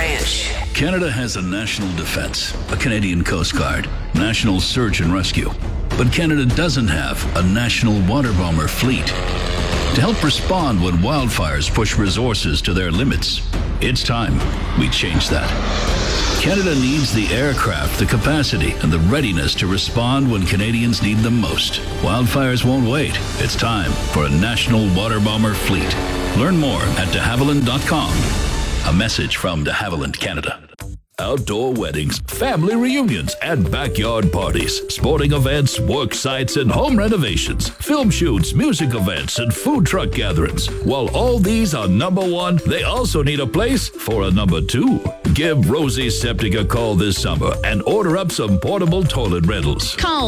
Branch. Canada has a national defense, a Canadian Coast Guard, national search and rescue. But Canada doesn't have a national water bomber fleet. To help respond when wildfires push resources to their limits, it's time we change that. Canada needs the aircraft, the capacity, and the readiness to respond when Canadians need them most. Wildfires won't wait. It's time for a national water bomber fleet. Learn more at de Havilland.com. A message from de Havilland Canada. Outdoor weddings, family reunions, and backyard parties, sporting events, work sites, and home renovations, film shoots, music events, and food truck gatherings. While all these are number one, they also need a place for a number two. Give Rosie Septic a call this summer and order up some portable toilet rentals. Call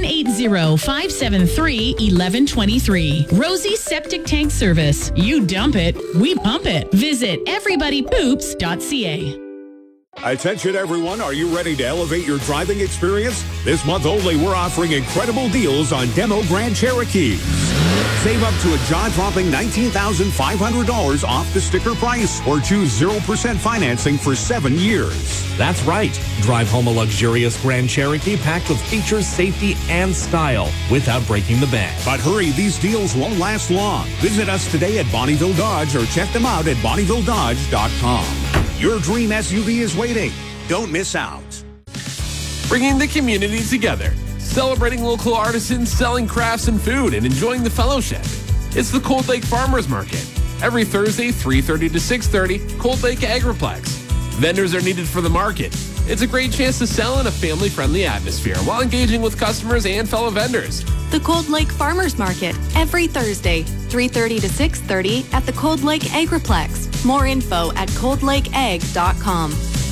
780-573-1123. Rosie Septic Tank Service. You dump it, we pump it. Visit everybodypoops.ca. Attention everyone, are you ready to elevate your driving experience? This month only, we're offering incredible deals on demo Grand Cherokees. Save up to a jaw-dropping $19,500 off the sticker price or choose 0% financing for 7 years. That's right. Drive home a luxurious Grand Cherokee packed with features, safety, and style without breaking the bank. But hurry, these deals won't last long. Visit us today at Bonnieville Dodge or check them out at BonnievilleDodge.com. Your dream SUV is waiting. Don't miss out. Bringing the community together, celebrating local artisans, selling crafts and food, and enjoying the fellowship. It's the Cold Lake Farmers Market. Every Thursday, 3:30 to 6:30, Cold Lake Agriplex. Vendors are needed for the market. It's a great chance to sell in a family-friendly atmosphere while engaging with customers and fellow vendors. The Cold Lake Farmers Market, every Thursday, 3:30 to 6:30 at the Cold Lake Agriplex. More info at coldlakeag.com.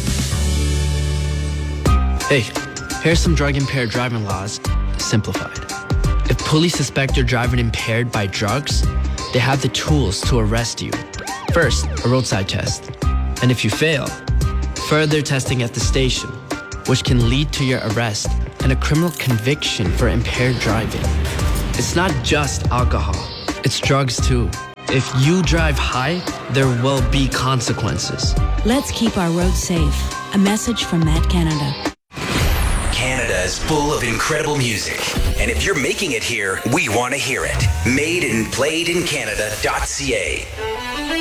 Hey, here's some drug-impaired driving laws, simplified. If police suspect you're driving impaired by drugs, they have the tools to arrest you. First, a roadside test. And if you fail, further testing at the station, which can lead to your arrest and a criminal conviction for impaired driving. It's not just alcohol, it's drugs too. If you drive high, there will be consequences. Let's keep our roads safe. A message from Matt Canada. Canada is full of incredible music. And if you're making it here, we want to hear it. Made and played in Canada.ca.